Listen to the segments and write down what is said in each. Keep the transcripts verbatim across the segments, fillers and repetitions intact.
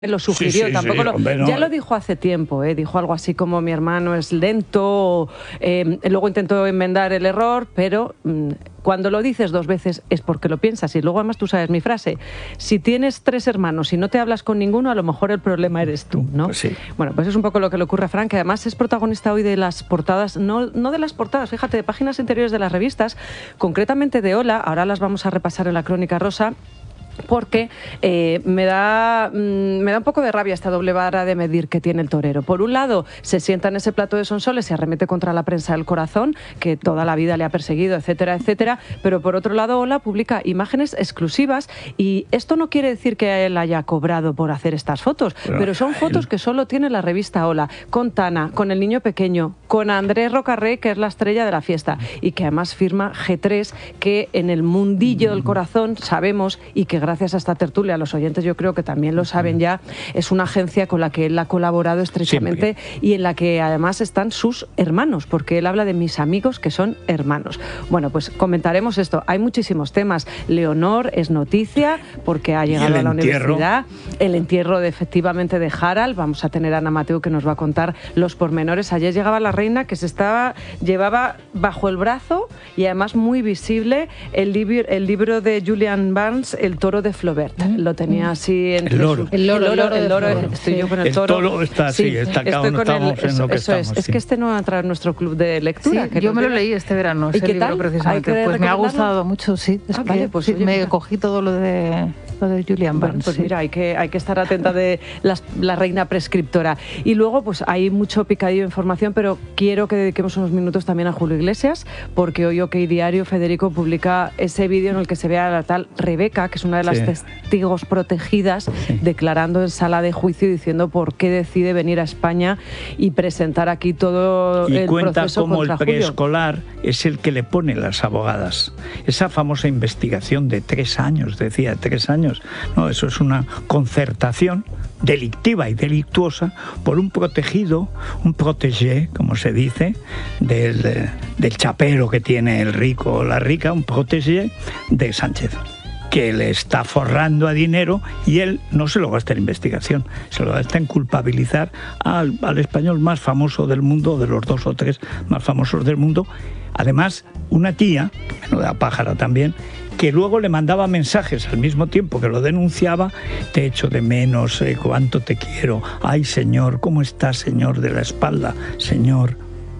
lo sugirió, sí, sí, tampoco sí, lo, hombre, no. ya lo dijo hace tiempo, ¿eh? Dijo algo así como mi hermano es lento, eh, luego intentó enmendar el error, pero mmm, cuando lo dices dos veces es porque lo piensas. Y luego además tú sabes mi frase, si tienes tres hermanos y no te hablas con ninguno, a lo mejor el problema eres tú, ¿no? Pues sí. Bueno, pues es un poco lo que le ocurre a Fran, que además es protagonista hoy de las portadas, no, no de las portadas, fíjate, de páginas interiores de las revistas, concretamente de Hola, ahora las vamos a repasar en la Crónica Rosa, porque eh, me da mmm, me da un poco de rabia esta doble vara de medir que tiene el torero. Por un lado, se sienta en ese plato de Sonsoles y arremete contra la prensa del corazón, que toda la vida le ha perseguido, etcétera, etcétera, pero por otro lado, Hola publica imágenes exclusivas y esto no quiere decir que él haya cobrado por hacer estas fotos, pero, pero son fotos que solo tiene la revista Hola, con Tana, con el niño pequeño, con Andrés Rocarrey, que es la estrella de la fiesta, y que además firma G tres, que en el mundillo del corazón sabemos, y que gracias a esta tertulia, los oyentes yo creo que también lo saben ya, es una agencia con la que él ha colaborado estrechamente. Siempre. Y en la que además están sus hermanos, porque él habla de mis amigos que son hermanos. Bueno, pues comentaremos esto. Hay muchísimos temas. Leonor es noticia porque ha llegado a la entierro? universidad. El entierro de, efectivamente de Harald. Vamos a tener a Ana Mateo que nos va a contar los pormenores. Ayer llegaba la reina que se estaba llevaba bajo el brazo y además muy visible el, libro, el libro de Julian Barnes, El toro de Flaubert. Lo tenía así entre el loro. Sus, el loro, el loro, el loro, el loro estoy sí. yo con el, el toro. El toro está así, sí, está acá donde estamos el, en lo que eso estamos. Es, sí. es que este no va a entrar en nuestro club de lectura. Sí, que yo me lo leí este verano, ese libro tal? Precisamente. Pues me ha gustado mucho, sí. Es ah, que vale, pues sí, oye, me mira. cogí todo lo de, lo de Julian Barnes. Bueno, pues sí. mira, hay que, hay que estar atenta de las, la reina prescriptora. Y luego, pues hay mucho picadillo de información, pero quiero que dediquemos unos minutos también a Julio Iglesias, porque hoy OK Diario, Federico, publica ese vídeo en el que se ve a la tal Rebeca, que es una de las sí. testigos protegidas, sí. declarando en sala de juicio, diciendo por qué decide venir a España y presentar aquí todo y el cuenta proceso cómo contra el preescolar Julio. Es el que le pone las abogadas. Esa famosa investigación de tres años, decía, tres años. No, eso es una concertación delictiva y delictuosa por un protegido, un protégé, como se dice, del, del chapero que tiene el rico o la rica, un protégé de Sánchez, que le está forrando a dinero y él no se lo gasta en investigación, se lo gasta en culpabilizar al, al español más famoso del mundo, de los dos o tres más famosos del mundo. Además, una tía, menuda pájara también, que luego le mandaba mensajes al mismo tiempo que lo denunciaba: te echo de menos, eh, cuánto te quiero, ay señor, ¿cómo estás, señor de la espalda, señor?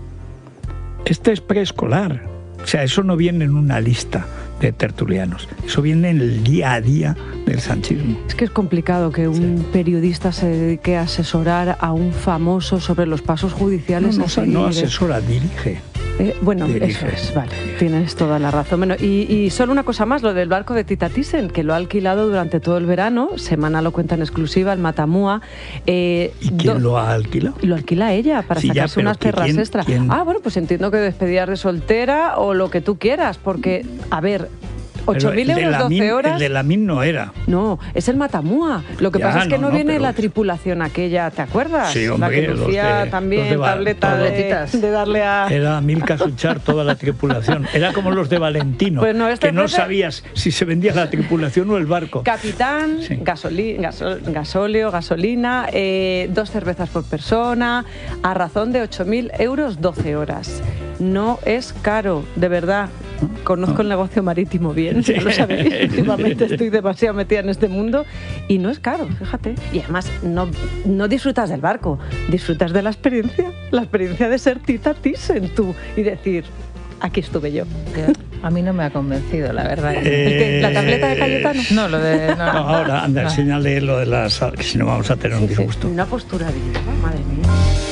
Este es preescolar, o sea, eso no viene en una lista de tertulianos, eso viene en el día a día del sanchismo. Es que es complicado que un sí. periodista se dedique a asesorar a un famoso sobre los pasos judiciales. No, no, no asesora, dirige. Eh, bueno, dirige. eso es, vale, tienes toda la razón. Bueno, y, y solo una cosa más, lo del barco de Tita Thyssen, que lo ha alquilado durante todo el verano, Semana lo cuenta en exclusiva, el Matamua. Eh, ¿Y quién do- lo ha alquilado? Lo alquila ella, para sí, sacarse ya, unas perras ¿quién, extra. ¿quién? Ah, bueno, pues entiendo que despedidas de soltera o lo que tú quieras, porque, a ver, ocho mil euros, doce horas. El de la Min no era. No, es el Matamua. Lo que ya, pasa es que no, no viene no, la tripulación aquella, ¿te acuerdas? Sí, hombre, la que lucía de, también de Val, tableta de, de darle a... Era Milka Suchar toda la tripulación. Era como los de Valentino, pues no, este que no ofrece... sabías si se vendía la tripulación o el barco. Capitán, sí. gasoli, gasol, gasóleo, gasolina, eh, dos cervezas por persona, a razón de ocho mil euros, doce horas. No es caro, de verdad. Conozco no. el negocio marítimo bien, sí. ya lo sabéis. Últimamente estoy demasiado metida en este mundo y no es caro, fíjate. Y además no, no disfrutas del barco, disfrutas de la experiencia, la experiencia de ser Tita Thyssen tú y decir, aquí estuve yo. A mí no me ha convencido, la verdad. Eh... ¿La tableta de Cayetano? No, lo de... No, no ahora, anda, no. Enséñale lo de las... que si no vamos a tener sí, un disgusto. Sí. Una postura digna, madre mía.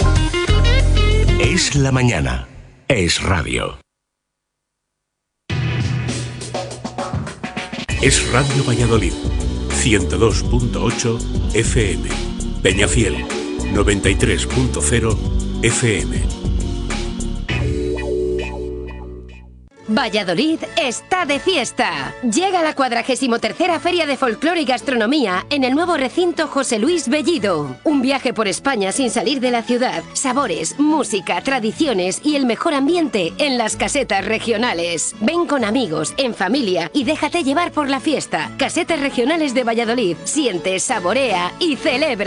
Es la mañana. Es radio. Es Radio Valladolid, ciento dos punto ocho F M. Peñafiel, noventa y tres punto cero F M. Valladolid está de fiesta. Llega la cuadragésimo tercera Feria de Folclore y Gastronomía en el nuevo recinto José Luis Bellido. Un viaje por España sin salir de la ciudad. Sabores, música, tradiciones y el mejor ambiente en las casetas regionales. Ven con amigos, en familia y déjate llevar por la fiesta. Casetas regionales de Valladolid. Siente, saborea y celebra.